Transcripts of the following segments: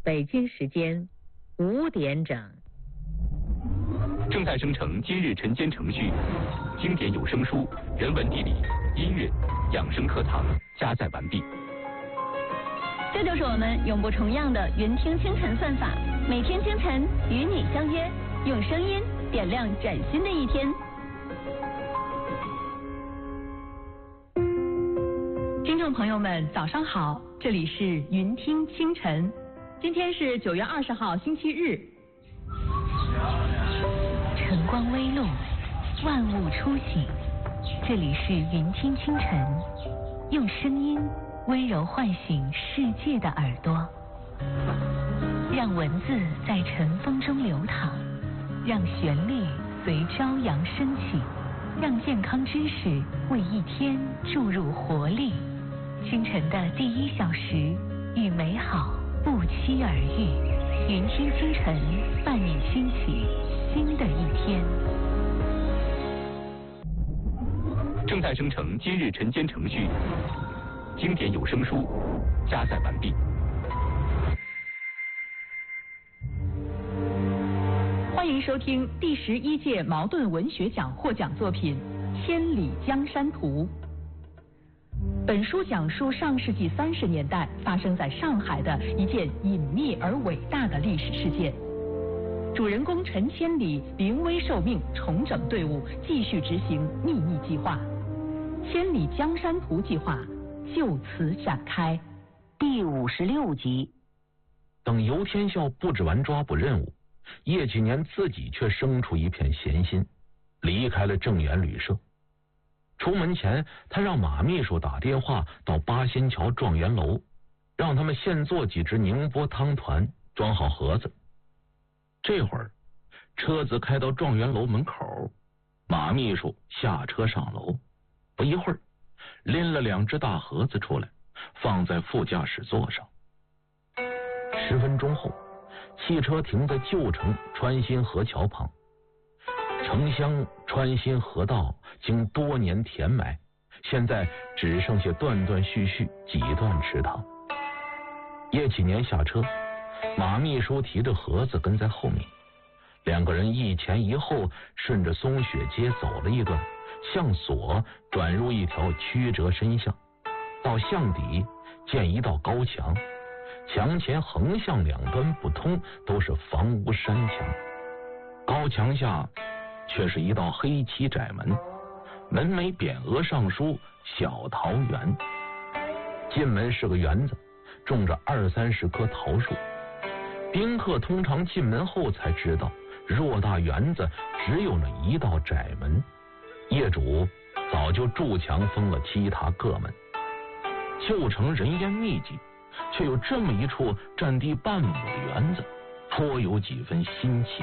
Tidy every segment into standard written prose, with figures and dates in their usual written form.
北京时间5点整。 正在生成今日晨间程序，经典有声书、人文地理、音乐、养生课堂加载完毕。 这就是我们永不重样的云听清晨算法，每天清晨与你相约，用声音点亮崭新的一天。听众朋友们，早上好，这里是云听清晨，今天是9月20号，星期日。 晨光微露，万物初醒，这里是云听清晨，用声音温柔唤醒世界的耳朵，让文字在晨风中流淌，让旋律随朝阳升起，让健康知识为一天注入活力。清晨的第1小时，与美好不期而遇。云听清晨，伴你兴起新的一天。 正在生成今日晨间程序，经典有声书加载完毕。 欢迎收听第11届茅盾文学奖获奖作品《千里江山图》。本书讲述上世纪30年代发生在上海的一件隐秘而伟大的历史事件。主人公陈千里临危受命，重整队伍，继续执行秘密计划。千里江山图计划就此展开。 第56集。 等游天笑布置完抓捕任务，叶启年自己却生出一片闲心，离开了正源旅社。出门前，他让马秘书打电话到八仙桥状元楼，让他们现做几只宁波汤团，装好盒子。这会儿，车子开到状元楼门口，马秘书下车上楼，不一会儿，拎了2只大盒子出来，放在副驾驶座上。10分钟后，汽车停在旧城川心河桥旁。城乡川心河道经多年填埋，现在只剩下断断续续几段池塘。叶启年下车，马秘书提着盒子跟在后面，2个人一前一后顺着松雪街走了一段，向左转入一条曲折深巷，到巷底见一道高墙，墙前横向2端不通，都是房屋山墙。高墙下却是一道黑漆窄门，门楣匾额上书小桃园。进门是个园子，种着20-30棵桃树。宾客通常进门后才知道，偌大园子只有那一道窄门，业主早就筑墙封了其他各门。旧城人烟密集，却有这么一处占地半亩的园子，颇有几分新奇。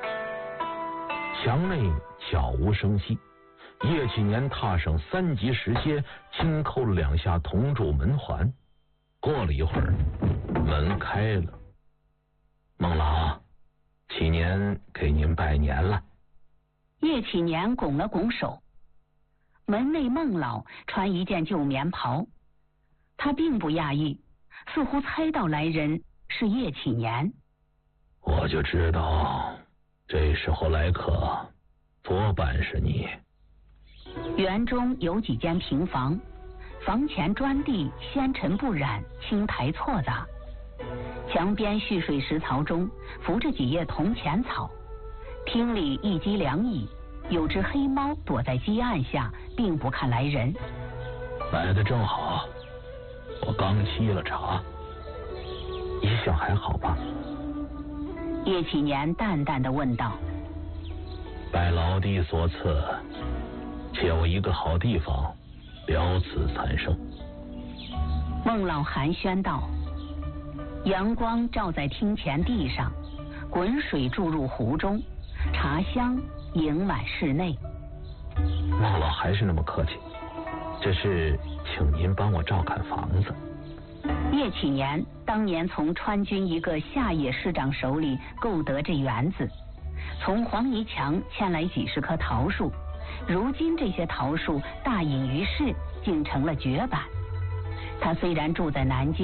墙内悄无声息，叶启年踏上3级石阶，轻扣了2下铜铸门环。过了一会儿，门开了。孟老，启年给您拜年了。 叶启年拱了拱手。门内孟老穿一件旧棉袍，他并不讶异，似乎猜到来人是叶启年。 我就知道这时候来客多半是你。 园中有几间平房，房前砖地纤尘不染，青苔错杂，墙边蓄水石槽中浮着几叶铜钱草。厅里一机2椅，有只黑猫躲在机案下，并不看来人。 来得正好，我刚沏了茶。一向还好吧？ 叶启年淡淡地问道。 拜老弟所赐，借我一个好地方，了此残生。 孟老寒暄道。阳光照在厅前地上，滚水注入壶中，茶香盈满室内。 孟老还是那么客气，这是请您帮我照看房子。 叶启年当年从川军一个下野师长手里购得这园子，从黄泥墙迁来几十棵桃树，如今这些桃树大隐于市，竟成了绝版。他虽然住在南京，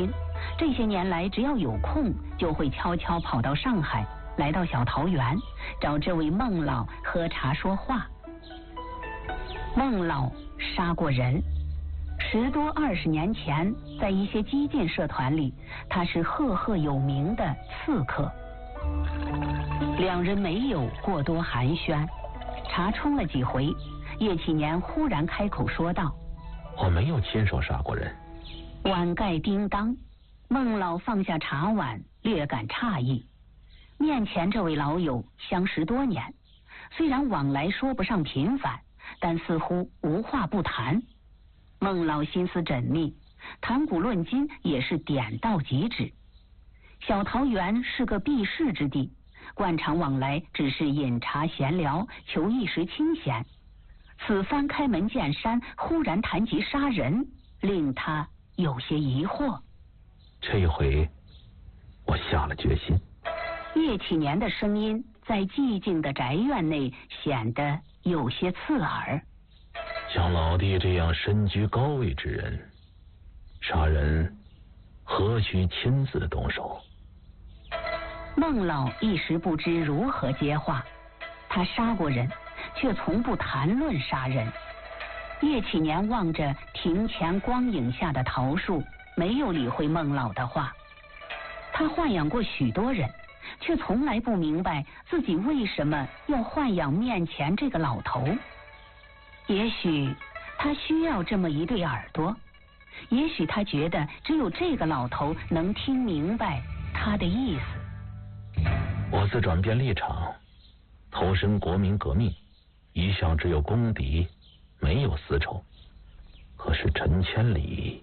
这些年来，只要有空，就会悄悄跑到上海，来到小桃园，找这位孟老喝茶说话。孟老杀过人，10多20年前，在一些激进社团里，他是赫赫有名的刺客。两人没有过多寒暄，茶冲了几回，叶启年忽然开口说道：“ 我没有亲手杀过人。” 碗盖叮当，孟老放下茶碗，略感诧异。面前这位老友相识多年，虽然往来说不上频繁，但似乎无话不谈。孟老心思缜密，谈古论今也是点到即止。小桃园是个避世之地，惯常往来只是饮茶闲聊，求一时清闲。此番开门见山，忽然谈及杀人，令他有些疑惑。 这一回，我下了决心。 叶启年的声音在寂静的宅院内显得有些刺耳。 像老弟这样身居高位之人，杀人何须亲自动手？ 孟老一时不知如何接话，他杀过人，却从不谈论杀人。叶启年望着庭前光影下的桃树，没有理会孟老的话。他豢养过许多人，却从来不明白自己为什么要豢养面前这个老头。也许他需要这么一对耳朵，也许他觉得只有这个老头能听明白他的意思。 我自转变立场，投身国民革命，一向只有公敌，没有私仇。可是陈千里，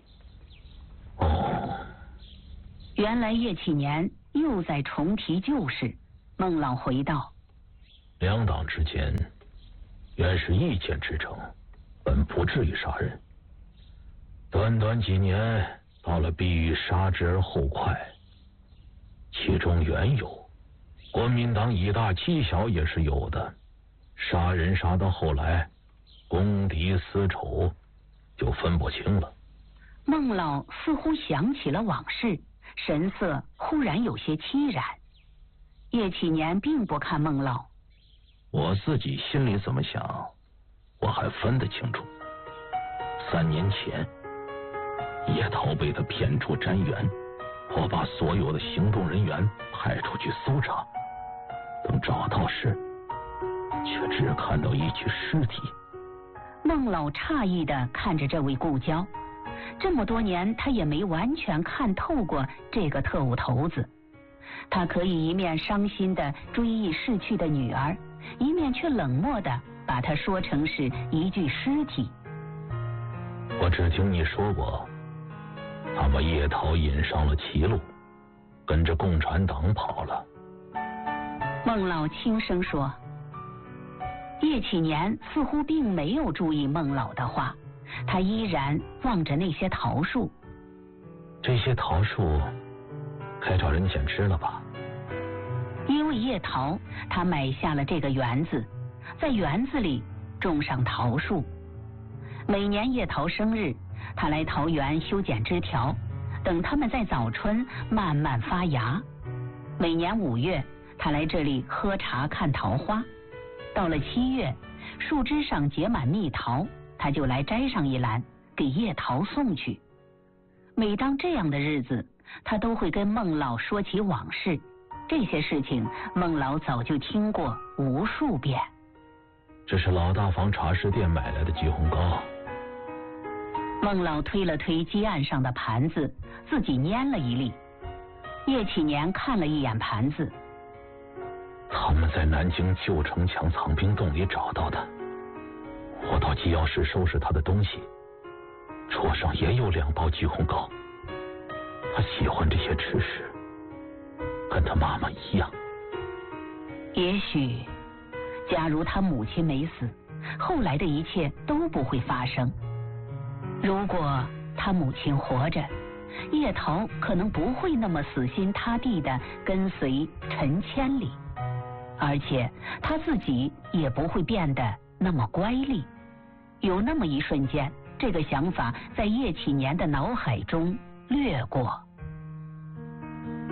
原来叶启年又在重提旧事。孟老回道： 两党之间原是意见之争，本不至于杀人。短短几年，到了必欲杀之而后快，其中缘由，国民党以大欺小也是有的。杀人杀到后来，公敌私仇就分不清了。 孟老似乎想起了往事，神色忽然有些凄然。叶启年并不看孟老， 我自己心里怎么想，我还分得清楚。3年前，叶桃被他骗出瞻园，我把所有的行动人员派出去搜查，等找到时，却只看到一具尸体。 孟老诧异地看着这位故交，这么多年他也没完全看透过这个特务头子。他可以一面伤心地追忆逝去的女儿，一面却冷漠地把他说成是一具尸体。 我只听你说过，他把叶桃引上了歧路，跟着共产党跑了。 孟老轻声说。叶启年似乎并没有注意孟老的话，他依然望着那些桃树。 这些桃树该找人捡吃了吧？ 因为叶桃，他买下了这个园子，在园子里种上桃树。每年叶桃生日，他来桃园修剪枝条，等它们在早春慢慢发芽。每年5月，他来这里喝茶看桃花。到了7月，树枝上结满蜜桃，他就来摘上一篮，给叶桃送去。每当这样的日子，他都会跟孟老说起往事。这些事情，孟老早就听过无数遍。 这是老大房茶食店买来的鸡红膏。 孟老推了推鸡案上的盘子，自己拈了一粒。叶启年看了一眼盘子， 他们在南京旧城墙藏兵洞里找到的。我到机要室收拾他的东西，桌上也有2包鸡红膏。他喜欢这些吃食，跟他妈妈一样。 也许，假如他母亲没死，后来的一切都不会发生。如果他母亲活着，叶桃可能不会那么死心塌地地跟随陈千里，而且他自己也不会变得那么乖戾。有那么一瞬间，这个想法在叶启年的脑海中掠过。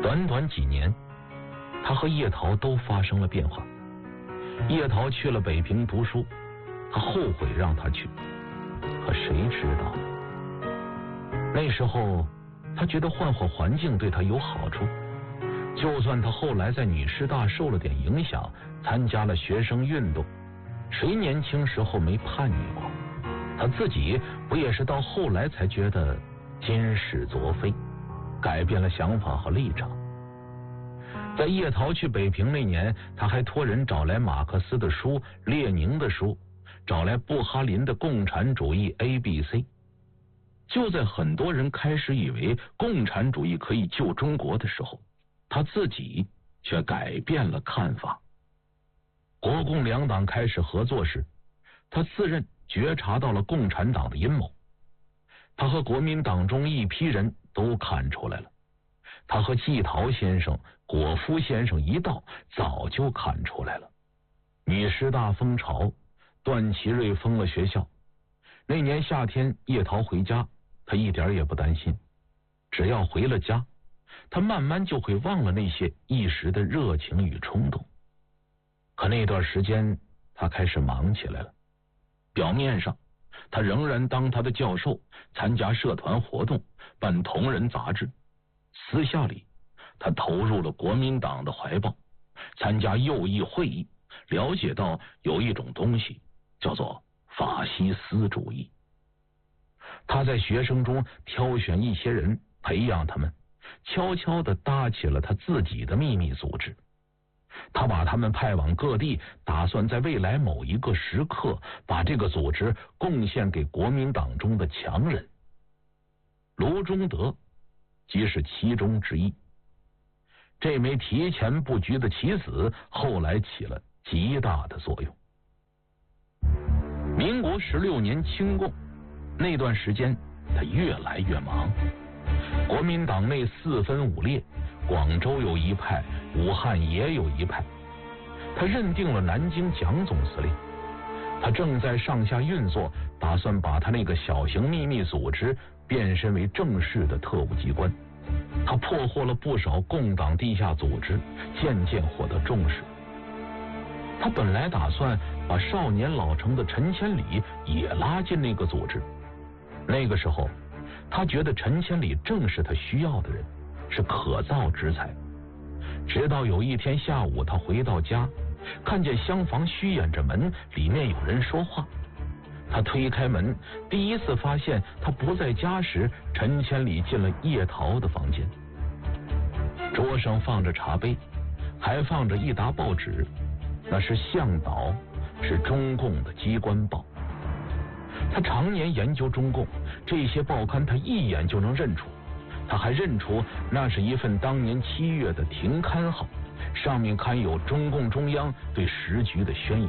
短短几年，他和叶桃都发生了变化。叶桃去了北平读书，他后悔让他去，可谁知道那时候他觉得换换环境对他有好处。就算他后来在女师大受了点影响，参加了学生运动，谁年轻时候没叛逆过？他自己不也是到后来才觉得今是昨非，改变了想法和立场。在叶桃去北平那年，他还托人找来马克思的书、列宁的书，找来布哈林的《共产主义 ABC》。就在很多人开始以为共产主义可以救中国的时候，他自己却改变了看法。国共两党开始合作时，他自认觉察到了共产党的阴谋。他和国民党中一批人都看出来了，他和季陶先生、果夫先生一道早就看出来了。女师大风潮，段祺瑞封了学校。那年夏天，叶桃回家，他一点也不担心，只要回了家，他慢慢就会忘了那些一时的热情与冲动。可那段时间，他开始忙起来了。表面上，他仍然当他的教授，参加社团活动，办同人杂志。私下里，他投入了国民党的怀抱，参加右翼会议，了解到有一种东西叫做法西斯主义。他在学生中挑选一些人，培养他们，悄悄地搭起了他自己的秘密组织。他把他们派往各地，打算在未来某一个时刻把这个组织贡献给国民党中的强人。卢中德即是其中之一。这枚提前布局的棋子后来起了极大的作用。民国16年清共那段时间，他越来越忙。国民党内四分五裂，广州有一派，武汉也有一派。他认定了南京蒋总司令，他正在上下运作，打算把他那个小型秘密组织变身为正式的特务机关。他破获了不少共党地下组织，渐渐获得重视。他本来打算把少年老成的陈千里也拉进那个组织。那个时候，他觉得陈千里正是他需要的人，是可造之才。直到有一天下午，他回到家，看见厢房虚掩着门，里面有人说话。他推开门，第一次发现他不在家时，陈千里进了叶桃的房间。桌上放着茶杯，还放着一沓报纸，那是向导，是中共的机关报。他常年研究中共，这些报刊他一眼就能认出。他还认出那是一份当年7月的停刊号，上面刊有中共中央对时局的宣言。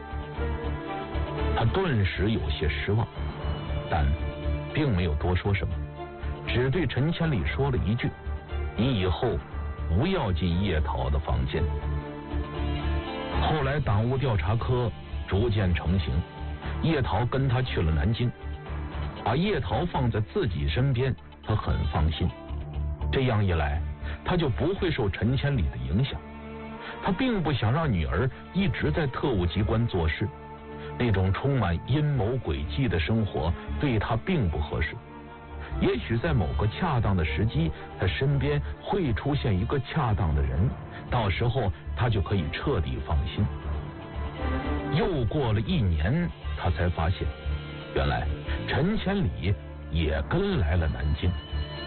他顿时有些失望，但并没有多说什么，只对陈千里说了一句：“你以后不要进叶桃的房间。”后来党务调查科逐渐成型，叶桃跟他去了南京，把叶桃放在自己身边，他很放心。这样一来，他就不会受陈千里的影响。他并不想让女儿一直在特务机关做事，那种充满阴谋诡计的生活对他并不合适。也许在某个恰当的时机，他身边会出现一个恰当的人，到时候他就可以彻底放心。又过了1年，他才发现，原来陈千里也跟来了南京。